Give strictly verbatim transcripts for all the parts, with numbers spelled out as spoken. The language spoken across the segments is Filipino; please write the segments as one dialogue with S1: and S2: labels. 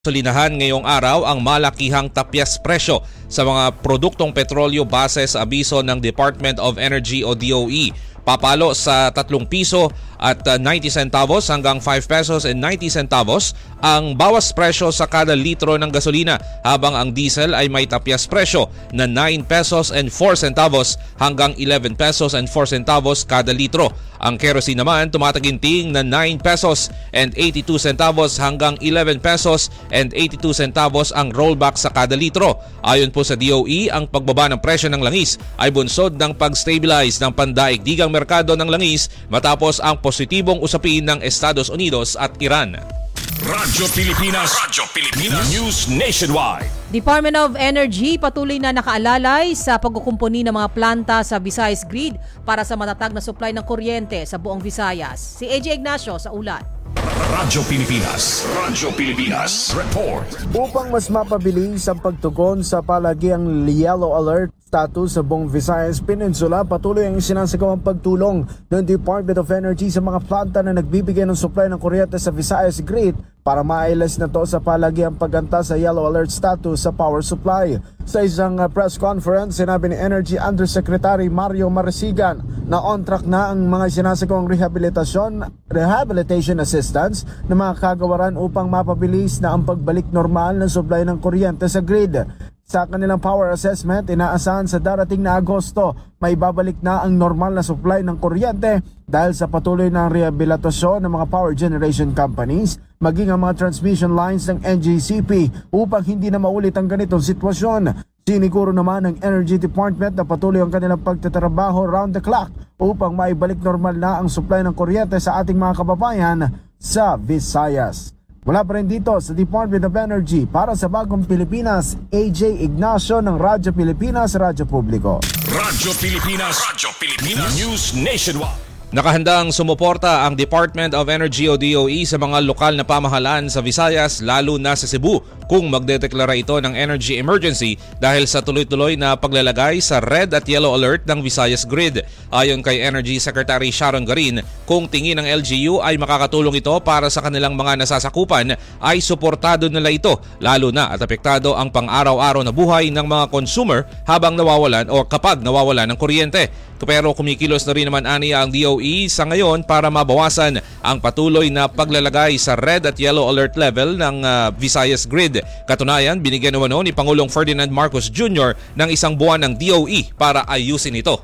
S1: Gasolinahan ngayong araw ang malakihang tapyas presyo sa mga produktong petrolyo base sa abiso ng Department of Energy o D O E. Papalo sa tatlong piso at ninety centavos hanggang five pesos and ninety centavos ang bawas presyo sa kada litro ng gasolina, habang ang diesel ay may tapyas presyo na nine pesos and four centavos hanggang eleven pesos and four centavos kada litro. Ang kerosene naman tumataginting na nine pesos and eighty-two centavos hanggang eleven pesos and eighty-two centavos ang rollback sa kada litro. Ayon po sa D O E, ang pagbaba ng presyo ng langis ay bunsod ng pag-stabilize ng pandaigdigang merkado ng langis matapos ang positibong usapin ng Estados Unidos at Iran.
S2: Radyo Pilipinas, Radyo Pilipinas News Nationwide.
S3: Department of Energy patuloy na nakaalalay sa pagkukumpuni ng mga planta sa Visayas Grid para sa matatag na supply ng kuryente sa buong Visayas. Si A J Ignacio sa ulat.
S2: Radyo Pilipinas, Radyo Pilipinas Report.
S4: Upang mas mapabilis ang pagtugon sa palagiang yellow alert status sa buong Visayas Peninsula, patuloy ang sinasagawang pagtulong ng Department of Energy sa mga planta na nagbibigay ng supply ng kuryente sa Visayas Grid para mailas na to sa palagiang pagganta sa yellow alert status sa power supply. Sa isang press conference, sinabi ni Energy Undersecretary Mario Marasigan na on track na ang mga sinasagawang rehabilitasyon, rehabilitation assistance na mga kagawaran upang mapabilis na ang pagbalik normal ng supply ng kuryente sa grid. Sa kanilang power assessment, inaasahan sa darating na Agosto may babalik na ang normal na supply ng kuryente dahil sa patuloy na rehabilitasyon ng mga power generation companies maging ang mga transmission lines ng N G C P upang hindi na maulit ang ganitong sitwasyon. Siniguro naman ng Energy Department na patuloy ang kanilang pagtatrabaho round the clock upang maibalik normal na ang supply ng kuryente sa ating mga kababayan sa Visayas. Mula pa rin dito sa Department of Energy para sa Bagong Pilipinas, A J Ignacio ng Radyo Pilipinas, Radyo Publiko.
S2: Radyo Pilipinas, Radyo Pilipinas News Nationwide.
S1: Nakahandang sumuporta ang Department of Energy o D O E sa mga lokal na pamahalaan sa Visayas, lalo na sa Cebu, kung magdedeklara ito ng energy emergency dahil sa tuloy-tuloy na paglalagay sa red at yellow alert ng Visayas Grid. Ayon kay Energy Secretary Sharon Garin, kung tingin ng L G U ay makakatulong ito para sa kanilang mga nasasakupan, ay suportado nila ito, lalo na at apektado ang pang-araw-araw na buhay ng mga consumer habang nawawalan o kapag nawawalan ng kuryente. Pero kumikilos na rin naman aniya ang D O E sa ngayon para mabawasan ang patuloy na paglalagay sa red at yellow alert level ng uh, Visayas Grid. Katunayan, binigyan naman ni Pangulong Ferdinand Marcos Junior ng isang buwan ng D O E para ayusin ito.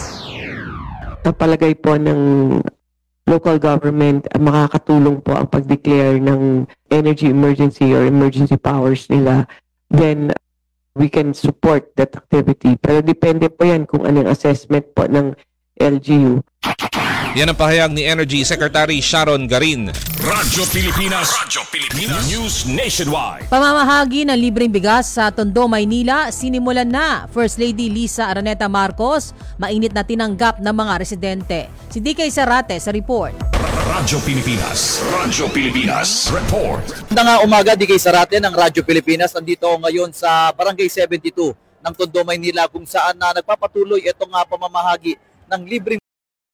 S5: Napalagay po ng local government, makakatulong po ang pag-declare ng energy emergency or emergency powers nila, then we can support that activity. Pero depende po yan kung anong assessment po ng L G U.
S1: Yan ang pahayag ni Energy Secretary Sharon Garin.
S2: Radyo Pilipinas, Radyo Pilipinas News Nationwide.
S3: Pamamahagi ng libreng bigas sa Tondo, Maynila, sinimulan na. First Lady Lisa Araneta Marcos, mainit na tinanggap ng mga residente. Si D K Sarate sa report.
S2: Radyo Pilipinas, Radyo Pilipinas Report.
S6: Magandang umaga, D K Sarate ng Radyo Pilipinas. Nandito ngayon sa Barangay seventy-two ng Tondo, Maynila, kung saan na nagpapatuloy itong uh, pamamahagi ng libreng